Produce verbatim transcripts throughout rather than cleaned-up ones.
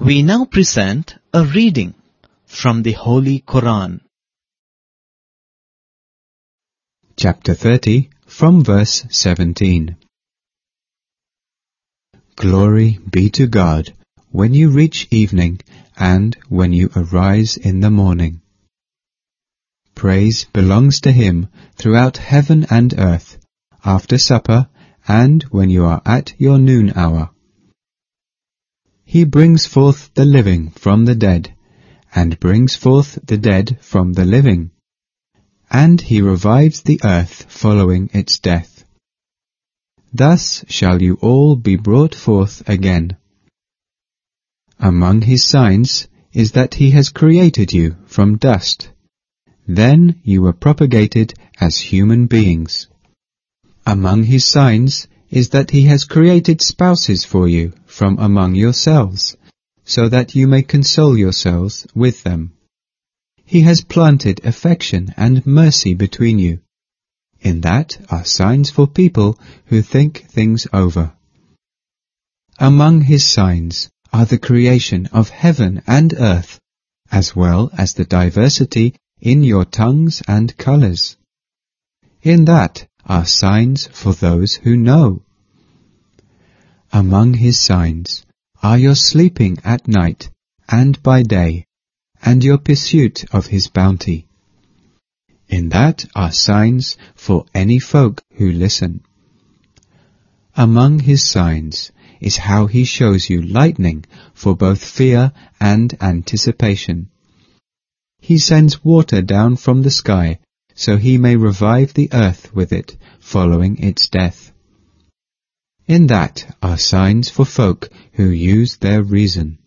We now present a reading from the Holy Quran. Chapter thirty, from verse seventeen. Glory be to God when you reach evening and when you arise in the morning. Praise belongs to Him throughout heaven and earth, after supper and when you are at your noon hour. He brings forth the living from the dead, and brings forth the dead from the living, and He revives the earth following its death. Thus shall you all be brought forth again. Among His signs is that He has created you from dust. Then you were propagated as human beings. Among His signs is that He has created spouses for you from among yourselves, so that you may console yourselves with them. He has planted affection and mercy between you. In that are signs for people who think things over. Among His signs are the creation of heaven and earth, as well as the diversity in your tongues and colours. In that are signs for those who know. Among His signs are your sleeping at night and by day, and your pursuit of His bounty. In that are signs for any folk who listen. Among His signs is how He shows you lightning for both fear and anticipation. He sends water down from the sky, so He may revive the earth with it, following its death. In that are signs for folk who use their reason.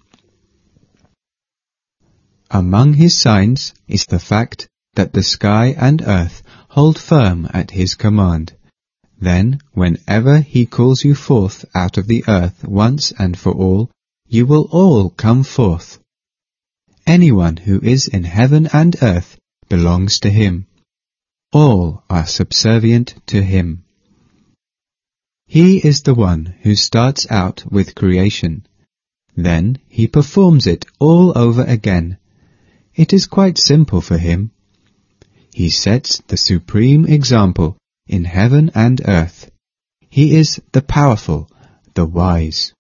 Among His signs is the fact that the sky and earth hold firm at His command. Then, whenever He calls you forth out of the earth once and for all, you will all come forth. Anyone who is in heaven and earth belongs to Him. All are subservient to Him. He is the one who starts out with creation. Then He performs it all over again. It is quite simple for Him. He sets the supreme example in heaven and earth. He is the powerful, the wise.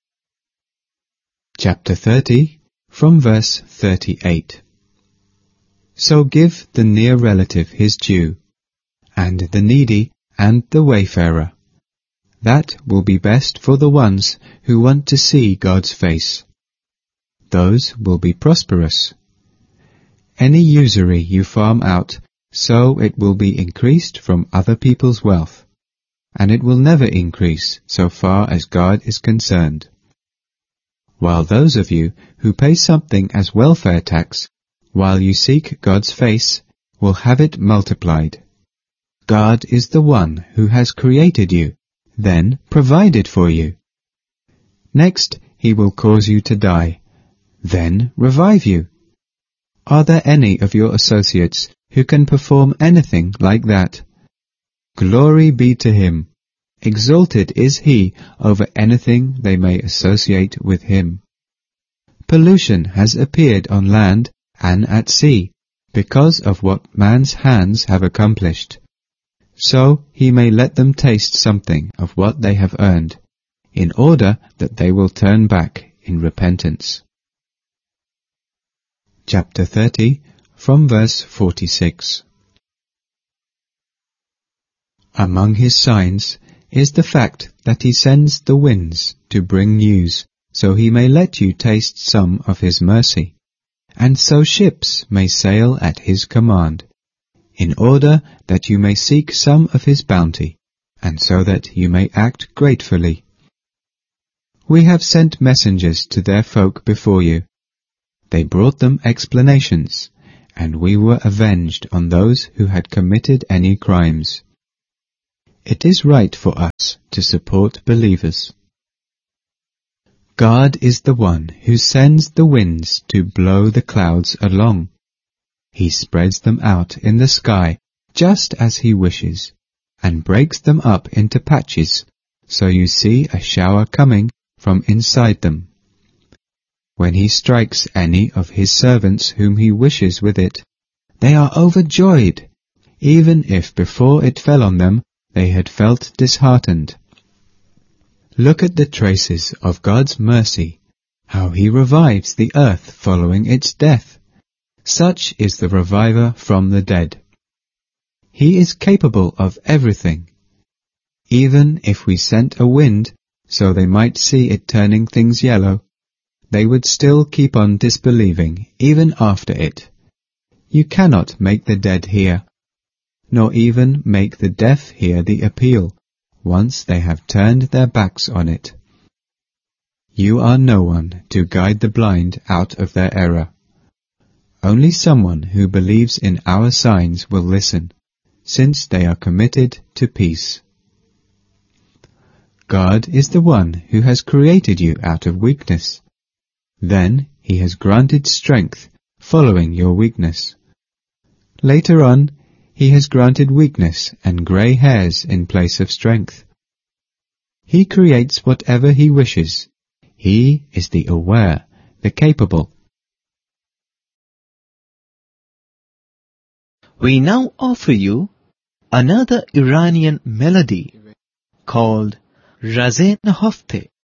Chapter thirty, from verse thirty-eight. So give the near relative his due, and the needy and the wayfarer. That will be best for the ones who want to see God's face. Those will be prosperous. Any usury you farm out, so it will be increased from other people's wealth, and it will never increase so far as God is concerned. While those of you who pay something as welfare tax, while you seek God's face, will have it multiplied. God is the one who has created you, then provided for you. Next, He will cause you to die, then revive you. Are there any of your associates who can perform anything like that? Glory be to Him. Exalted is He over anything they may associate with Him. Pollution has appeared on land and at sea, because of what man's hands have accomplished. So He may let them taste something of what they have earned, in order that they will turn back in repentance. Chapter thirty, from verse forty-six. Among His signs is the fact that He sends the winds to bring news, so He may let you taste some of His mercy, and so ships may sail at His command, in order that you may seek some of His bounty, and so that you may act gratefully. We have sent messengers to their folk before you. They brought them explanations, and we were avenged on those who had committed any crimes. It is right for us to support believers. God is the one who sends the winds to blow the clouds along. He spreads them out in the sky just as He wishes, and breaks them up into patches, so you see a shower coming from inside them. When he strikes any of his servants whom he wishes with it, they are overjoyed, even if before it fell on them they had felt disheartened. Look at the traces of God's mercy, how he revives the earth following its death. Such is the reviver from the dead. He is capable of everything. Even if we sent a wind so they might see it turning things yellow, they would still keep on disbelieving even after it. You cannot make the dead hear, nor even make the deaf hear the appeal, once they have turned their backs on it. You are no one to guide the blind out of their error. Only someone who believes in our signs will listen, since they are committed to peace. God is the one who has created you out of weakness. Then he has granted strength following your weakness. Later on, he has granted weakness and grey hairs in place of strength. He creates whatever he wishes. He is the aware, the capable. We now offer you another Iranian melody called Razeh Nahafte.